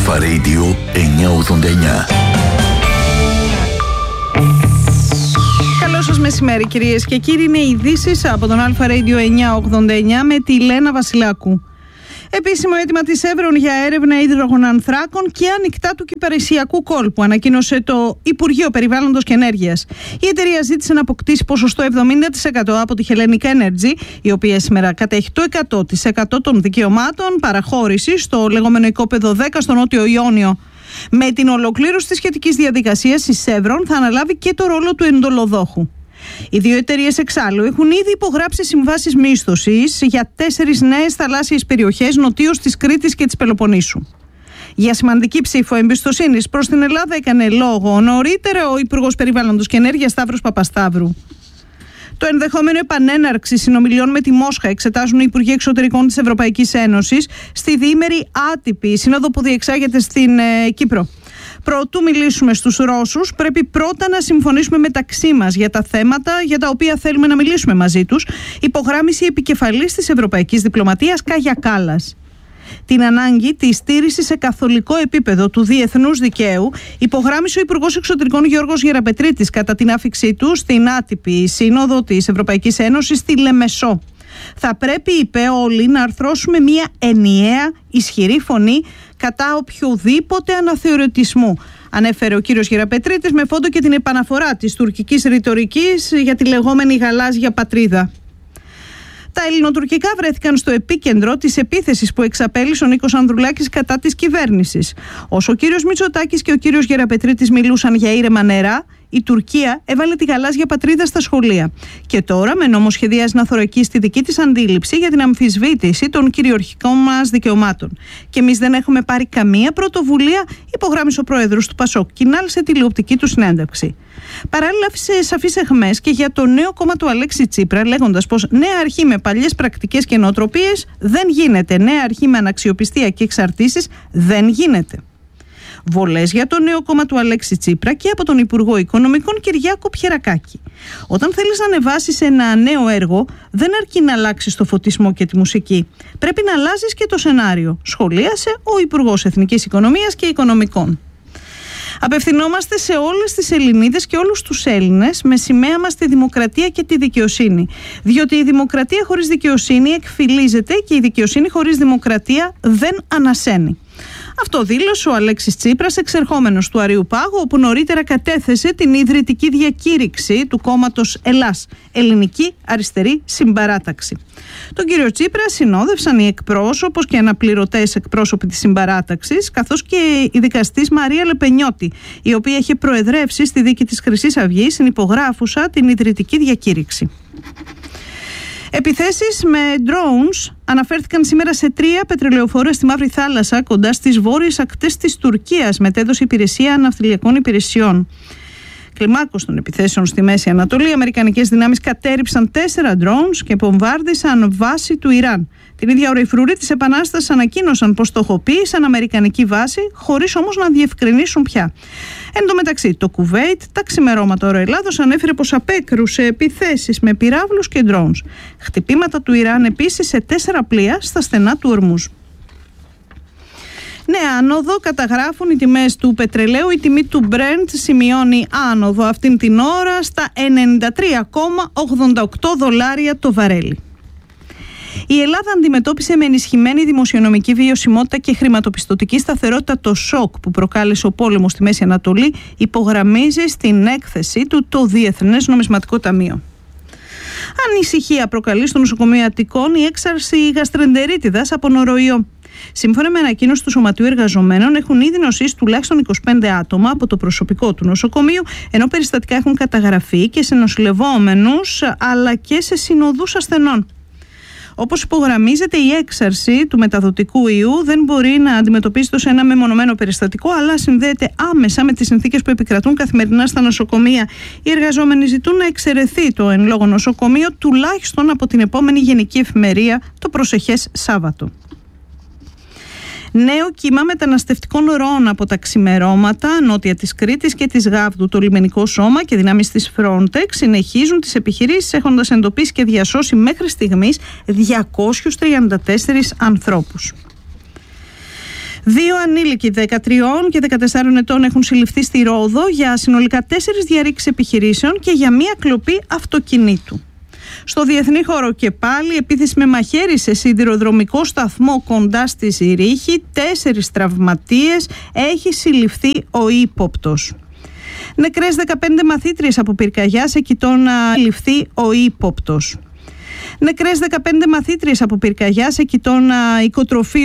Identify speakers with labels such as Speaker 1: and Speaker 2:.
Speaker 1: Αλφα Radio 989.
Speaker 2: Καλό σας μεσημέρι κυρίες και κύριοι. Είναι ειδήσεις από τον Αλφα Radio 989 με τη Λένα Βασιλάκου. Επίσημο αίτημα της Εύρων για έρευνα υδρογονανθράκων και ανοιχτά του κυπαρισιακού κόλπου, ανακοίνωσε το Υπουργείο Περιβάλλοντος και Ενέργειας. Η εταιρεία ζήτησε να αποκτήσει ποσοστό 70% από τη Hellenic Energy, η οποία σήμερα κατέχει το 100% των δικαιωμάτων παραχώρησης στο λεγόμενο οικόπεδο 10 στο Νότιο Ιόνιο. Με την ολοκλήρωση της σχετικής διαδικασίας, η Σεύρον θα αναλάβει και το ρόλο του εντολοδόχου. Οι δύο εταιρείες εξάλλου έχουν ήδη υπογράψει συμβάσεις μίσθωσης για 4 νέες θαλάσσιες περιοχές νοτίως της Κρήτης και της Πελοποννήσου. Για σημαντική ψήφο εμπιστοσύνης προς την Ελλάδα έκανε λόγο νωρίτερα ο Υπουργός Περιβάλλοντος και Ενέργειας Σταύρος Παπασταύρου. Το ενδεχόμενο επανέναρξη συνομιλιών με τη Μόσχα εξετάζουν οι Υπουργοί Εξωτερικών της Ευρωπαϊκής Ένωσης στη διήμερη άτυπη σύνοδο που διεξάγεται στην Κύπρο. Προτού μιλήσουμε στους Ρώσους, πρέπει πρώτα να συμφωνήσουμε μεταξύ μας για τα θέματα για τα οποία θέλουμε να μιλήσουμε μαζί τους, υπογράμμισε η επικεφαλής της Ευρωπαϊκής Διπλωματίας Κάγια Κάλλας. Την ανάγκη της στήρησης σε καθολικό επίπεδο του διεθνούς δικαίου υπογράμμισε ο Υπουργός Εξωτερικών Γιώργος Γεραπετρίτης κατά την άφιξή του στην άτυπη σύνοδο της Ευρωπαϊκής Ένωσης στη Λεμεσό. Θα πρέπει, είπε, όλοι να αρθρώσουμε μια ενιαία, ισχυρή φωνή κατά οποιοδήποτε αναθεωρητισμού, ανέφερε ο κύριος Γεραπετρίτης με φόντο και την επαναφορά της τουρκικής ρητορικής για τη λεγόμενη γαλάζια πατρίδα. Τα ελληνοτουρκικά βρέθηκαν στο επίκεντρο της επίθεσης που εξαπέλυσε ο Νίκος Ανδρουλάκης κατά της κυβέρνησης. Όσο ο κύριος Μητσοτάκης και ο κύριος Γεραπετρίτης μιλούσαν για ήρεμα νερά, η Τουρκία έβαλε τη γαλάζια πατρίδα στα σχολεία. Και τώρα με νόμο σχεδιάζει να θωρακίσει τη δική της αντίληψη για την αμφισβήτηση των κυριαρχικών μας δικαιωμάτων. Και εμείς δεν έχουμε πάρει καμία πρωτοβουλία, υπογράμμισε ο πρόεδρος του Πασόκ, κοινάλ σε τηλεοπτική του συνέντευξη. Παράλληλα, άφησε σαφείς αιχμές και για το νέο κόμμα του Αλέξη Τσίπρα, λέγοντας πως νέα αρχή με παλιές πρακτικές και νοοτροπίες δεν γίνεται. Νέα αρχή με αναξιοπιστία και εξαρτήσεις δεν γίνεται. Βολές για το νέο κόμμα του Αλέξη Τσίπρα και από τον Υπουργό Οικονομικών Κυριάκο Πιερακάκη. Όταν θέλεις να ανεβάσεις ένα νέο έργο, δεν αρκεί να αλλάξεις το φωτισμό και τη μουσική. Πρέπει να αλλάζεις και το σενάριο, σχολίασε ο Υπουργός Εθνικής Οικονομίας και Οικονομικών. Απευθυνόμαστε σε όλες τις Ελληνίδες και όλους τους Έλληνες με σημαία μας τη δημοκρατία και τη δικαιοσύνη. Διότι η δημοκρατία χωρίς δικαιοσύνη εκφυλίζεται και η δικαιοσύνη χωρίς δημοκρατία δεν ανασένει. Αυτό δήλωσε ο Αλέξης Τσίπρας, εξερχόμενος του Αρείου Πάγου, όπου νωρίτερα κατέθεσε την ιδρυτική διακήρυξη του κόμματος Ελλάς, Ελληνική Αριστερή Συμπαράταξη. Τον κύριο Τσίπρα συνόδευσαν οι εκπρόσωπος και αναπληρωτές εκπρόσωποι της συμπαράταξης, καθώς και η δικαστής Μαρία Λεπενιώτη, η οποία είχε προεδρεύσει στη δίκη της Χρυσής Αυγής, συνυπογράφουσα την ιδρυτική διακήρυξη. Επιθέσεις με drones αναφέρθηκαν σήμερα σε 3 πετρελαιοφόρα στη Μαύρη Θάλασσα κοντά στις βόρειες ακτές της Τουρκίας, μετέδωσε η Υπηρεσία Ναυτιλιακών Υπηρεσιών. Κλιμάκωση των επιθέσεων στη Μέση Ανατολή, οι αμερικανικές δυνάμεις κατέρριψαν 4 drones και βομβάρδισαν βάση του Ιράν. Την ίδια ώρα οι φρουροί της Επανάστασης ανακοίνωσαν πως στοχοποίησαν αμερικανική βάση, χωρίς όμως να διευκρινίσουν πια. Εν τω μεταξύ, το Κουβέιτ, τα ξημερώματα ώρα Ελλάδος, ανέφερε πως απέκρουσε επιθέσεις με πυράβλους και drones. Χτυπήματα του Ιράν επίσης σε 4 πλοία στα στενά του Ορμούζ. Νέα άνοδο καταγράφουν οι τιμές του πετρελαίου. Η τιμή του Brent σημειώνει άνοδο αυτήν την ώρα στα $93,88 το βαρέλι. Η Ελλάδα αντιμετώπισε με ενισχυμένη δημοσιονομική βιωσιμότητα και χρηματοπιστωτική σταθερότητα το σοκ που προκάλεσε ο πόλεμος στη Μέση Ανατολή, υπογραμμίζει στην έκθεση του το Διεθνές Νομισματικό Ταμείο. Ανησυχία προκαλεί στο νοσοκομείο Αττικών η έξαρση γαστρεντερίτιδας από νοροϊό. Σύμφωνα με ανακοίνωση του Σωματείου Εργαζομένων, έχουν ήδη νοσήσει τουλάχιστον 25 άτομα από το προσωπικό του νοσοκομείου, ενώ περιστατικά έχουν καταγραφεί και σε νοσηλευόμενους αλλά και σε συνοδούς ασθενών. Όπως υπογραμμίζεται, η έξαρση του μεταδοτικού ιού δεν μπορεί να αντιμετωπίζεται ως ένα μεμονωμένο περιστατικό, αλλά συνδέεται άμεσα με τις συνθήκες που επικρατούν καθημερινά στα νοσοκομεία. Οι εργαζόμενοι ζητούν να εξαιρεθεί το εν λόγω νοσοκομείο τουλάχιστον από την επόμενη Γενική Εφημερία το προσεχές Σάββατο. Νέο κύμα μεταναστευτικών ροών από τα ξημερώματα νότια της Κρήτης και της Γάβδου. Το λιμενικό σώμα και δυνάμεις της Frontex συνεχίζουν τις επιχειρήσεις, έχοντας εντοπίσει και διασώσει μέχρι στιγμής 234 ανθρώπους. Δύο ανήλικοι 13 και 14 ετών έχουν συλληφθεί στη Ρόδο για συνολικά 4 διαρρήξεις επιχειρήσεων και για μία κλοπή αυτοκινήτου. Στο διεθνή χώρο και πάλι, επίθεση με μαχαίρι σε σιδηροδρομικό σταθμό κοντά στη Ζηρίχη, 4 τραυματίες, έχει συλληφθεί ο ύποπτος. Νεκρές 15 μαθήτριες από πυρκαγιά σε Κοιτώνα, ληφθεί ο ύποπτος. Νεκρές 15 μαθήτριες από πυρκαγιά σε Κοιτώνα οικοτροφείο